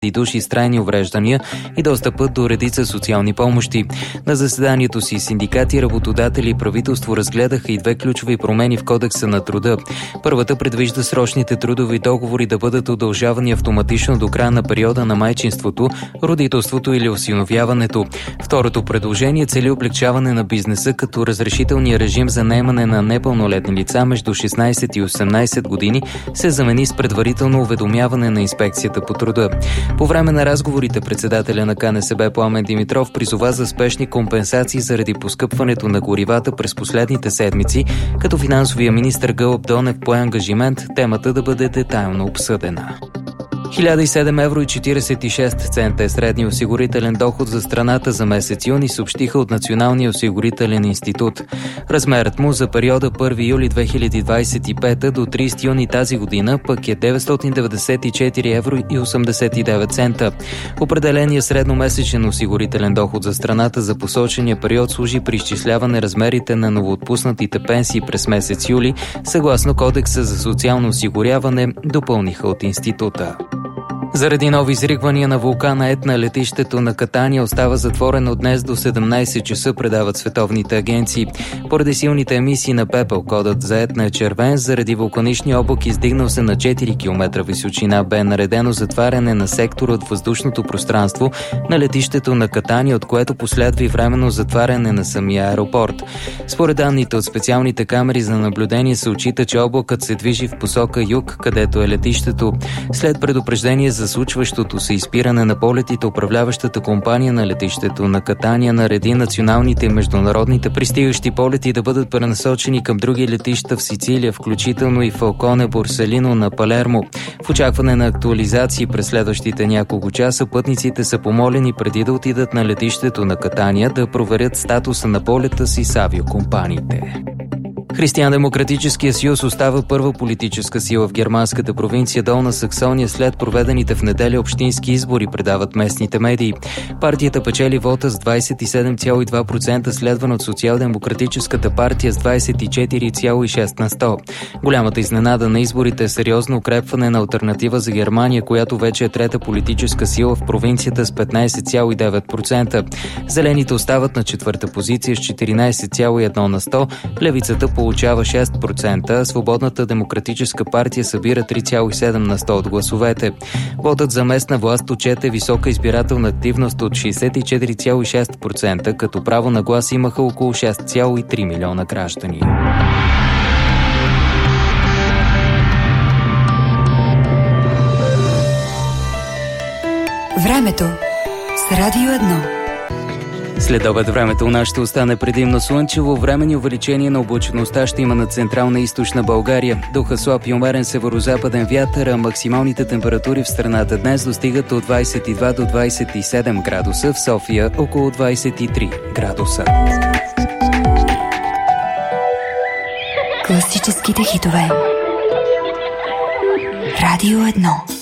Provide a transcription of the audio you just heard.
души с трайни увреждания и достъпът до редица социални помощи. На заседанието си синдикати, работодатели и правителство разгледаха и две ключови промени в Кодекса на труда. Първата предвижда срочните трудови договори да бъдат удължавани автоматично до края на периода на майчинството, родителството или осиновяването. Второто предложение цели облекчаване на бизнеса, като разрешителния режим за наемане на непълнолетни лица между 16 и 18 години се замени с предварително уведомяване на инспекцията по труда. По време на разговорите председателя на КНСБ Пламен Димитров призова за спешни компенсации заради поскъпването на горивата през последните седмици, като финансовия министър Гълъб Донев пое ангажимент темата да бъде детайлно обсъдена. 1007,46 евро е средния осигурителен доход за страната за месец юни, съобщиха от Националния осигурителен институт. Размерът му за периода 1 юли 2025 до 30 юни тази година пък е 994,89 евро. Определеният средномесечен осигурителен доход за страната за посочения период служи при изчисляване размерите на новоотпуснатите пенсии през месец юли, съгласно Кодекса за социално осигуряване, допълниха от института. Заради нови изригвания на вулкана Етна, летището на Катания остава затворено днес до 17 часа, предават световните агенции. Поради силните емисии на пепел, кодът за Етна е червен. Заради вулканичния облак, издигнал се на 4 км височина, бе наредено затваряне на сектора от въздушното пространство на летището на Катания, от което последва и временно затваряне на самия аеропорт. Според данните от специалните камери за наблюдение се отчита, че облакът се движи в посока юг, където е летището. След предупреждение за случващото се изпиране на полетите, управляващата компания на летището на Катания нареди националните и международните пристигащи полети да бъдат пренасочени към други летища в Сицилия, включително и Фалконе Борселино на Палермо. В очакване на актуализации през следващите няколко часа, пътниците са помолени преди да отидат на летището на Катания да проверят статуса на полета си с авиокомпаниите. Християн-демократическия съюз остава първа политическа сила в германската провинция Долна Саксония след проведените в неделя общински избори, предават местните медии. Партията печели вота с 27,2%, следвана от социал-демократическата партия с 24,6%. Голямата изненада на изборите е сериозно укрепване на Алтернатива за Германия, която вече е трета политическа сила в провинцията с 15,9%. Зелените остават на четвърта позиция с 14,1%, левицата получава 6%, Свободната демократическа партия събира 3,7% от гласовете. Вотът за местна власт отчете висока избирателна активност от 64,6%, като право на глас имаха около 6,3 милиона граждани. Времето с Радио 1. След обед времето у нас ще остане предимно слънчево, времени увеличение на облачността ще има на централна и източна България. Духа слаб и умерен северозападен вятър, а максималните температури в страната днес достигат от 22 до 27 градуса, в София около 23 градуса. Класическите хитове. Радио 1.